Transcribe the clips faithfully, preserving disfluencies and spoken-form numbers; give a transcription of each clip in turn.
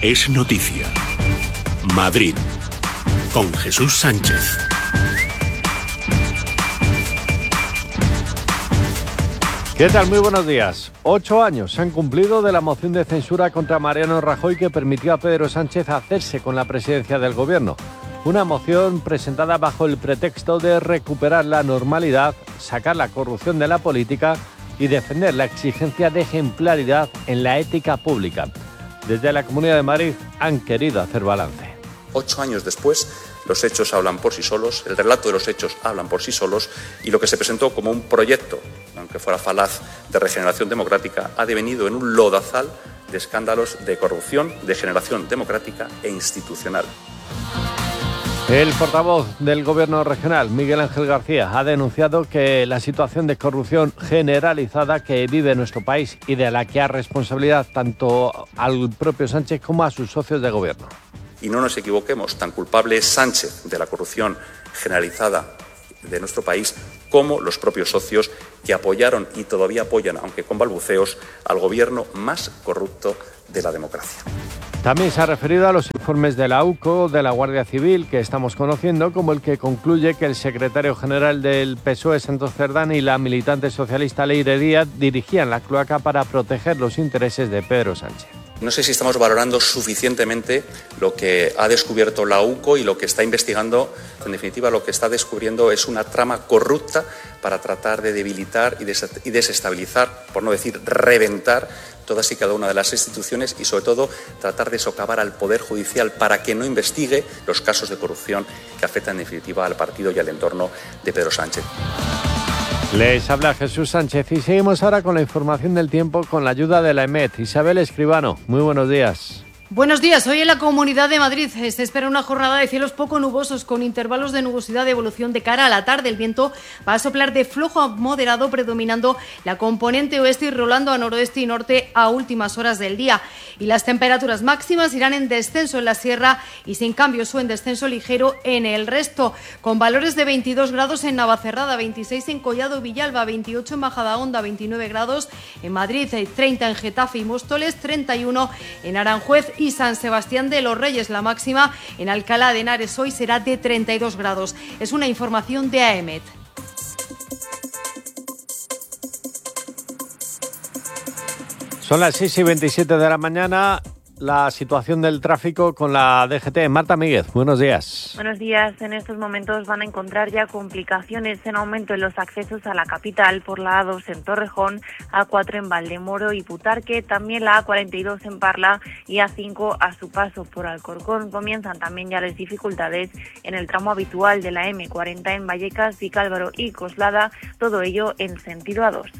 es noticia. Madrid, con Jesús Sánchez. ¿Qué tal? Muy buenos días. Ocho años se han cumplido de la moción de censura contra Mariano Rajoy que permitió a Pedro Sánchez hacerse con la presidencia del gobierno. Una moción presentada bajo el pretexto de recuperar la normalidad, sacar la corrupción de la política y defender la exigencia de ejemplaridad en la ética pública. Desde la Comunidad de Madrid han querido hacer balance. Ocho años después, los hechos hablan por sí solos, el relato de los hechos hablan por sí solos y lo que se presentó como un proyecto, aunque fuera falaz, de regeneración democrática, ha devenido en un lodazal de escándalos de corrupción, de generación democrática e institucional. El portavoz del Gobierno regional, Miguel Ángel García, ha denunciado que la situación de corrupción generalizada que vive nuestro país y de la que ha responsabilidad tanto al propio Sánchez como a sus socios de gobierno. Y no nos equivoquemos, tan culpable es Sánchez de la corrupción generalizada de nuestro país como los propios socios que apoyaron y todavía apoyan, aunque con balbuceos, al gobierno más corrupto de la democracia. También se ha referido a los informes de la U C O, de la Guardia Civil, que estamos conociendo, como el que concluye que el secretario general del P S O E, Santos Cerdán, y la militante socialista Leire Díaz dirigían la cloaca para proteger los intereses de Pedro Sánchez. No sé si estamos valorando suficientemente lo que ha descubierto la U C O y lo que está investigando. En definitiva, lo que está descubriendo es una trama corrupta para tratar de debilitar y desestabilizar, por no decir reventar, todas y cada una de las instituciones y, sobre todo, tratar de socavar al Poder Judicial para que no investigue los casos de corrupción que afectan, en definitiva, al partido y al entorno de Pedro Sánchez. Les habla Jesús Sánchez y seguimos ahora con la información del tiempo con la ayuda de la EMET. Isabel Escribano, muy buenos días. Buenos días. Hoy en la Comunidad de Madrid se espera una jornada de cielos poco nubosos con intervalos de nubosidad de evolución de cara a la tarde. El viento va a soplar de flojo a moderado, predominando la componente oeste y rolando a noroeste y norte a últimas horas del día. Y las temperaturas máximas irán en descenso en la sierra y sin cambios o en descenso ligero en el resto, con valores de veintidós grados en Navacerrada, veintiséis en Collado Villalba, veintiocho en Majadahonda, veintinueve grados en Madrid, treinta en Getafe y Móstoles, treinta y uno en Aranjuez y San Sebastián de los Reyes. La máxima en Alcalá de Henares hoy será de treinta y dos grados. Es una información de A E M E T. Son las seis y veintisiete de la mañana. La situación del tráfico con la D G T. Marta Míguez, buenos días. Buenos días. En estos momentos van a encontrar ya complicaciones en aumento en los accesos a la capital por la A dos en Torrejón, A cuatro en Valdemoro y Butarque, también la A cuarenta y dos en Parla y A cinco a su paso por Alcorcón. Comienzan también ya las dificultades en el tramo habitual de la eme cuarenta en Vallecas, Vicálvaro y Coslada, todo ello en sentido A dos.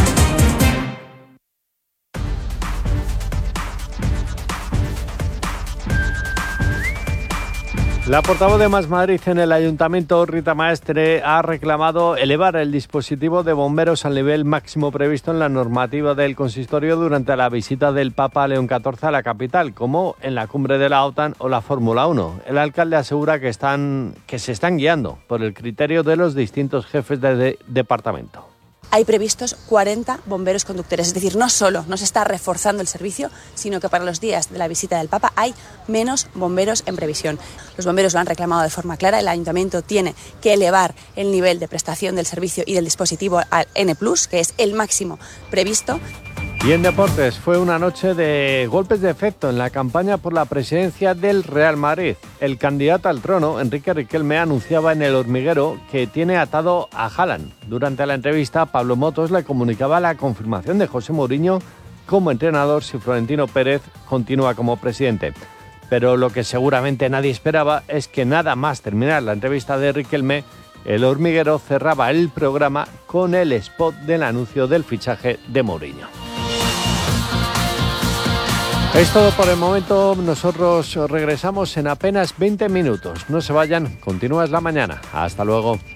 La portavoz de Más Madrid en el Ayuntamiento, Rita Maestre, ha reclamado elevar el dispositivo de bomberos al nivel máximo previsto en la normativa del consistorio durante la visita del Papa León catorce a la capital, como en la cumbre de la OTAN o la Fórmula uno. El alcalde asegura que, están, que se están guiando por el criterio de los distintos jefes de, de departamento. Hay previstos cuarenta bomberos conductores, es decir, no solo no se está reforzando el servicio, sino que para los días de la visita del Papa hay menos bomberos en previsión. Los bomberos lo han reclamado de forma clara, el Ayuntamiento tiene que elevar el nivel de prestación del servicio y del dispositivo al ene plus, que es el máximo previsto. Y en deportes, fue una noche de golpes de efecto en la campaña por la presidencia del Real Madrid. El candidato al trono, Enrique Riquelme, anunciaba en El Hormiguero que tiene atado a Haaland. Durante la entrevista, Pablo Motos le comunicaba la confirmación de José Mourinho como entrenador si Florentino Pérez continúa como presidente. Pero lo que seguramente nadie esperaba es que nada más terminar la entrevista de Riquelme, El Hormiguero cerraba el programa con el spot del anuncio del fichaje de Mourinho. Es todo por el momento. Nosotros regresamos en apenas veinte minutos. No se vayan, continúa la mañana. Hasta luego.